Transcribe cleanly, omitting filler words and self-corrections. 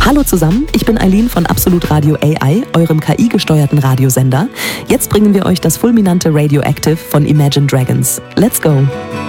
Hallo zusammen, ich bin Eileen von Absolut Radio AI, eurem KI-gesteuerten Radiosender. Jetzt bringen wir euch das fulminante Radioactive von Imagine Dragons. Let's go!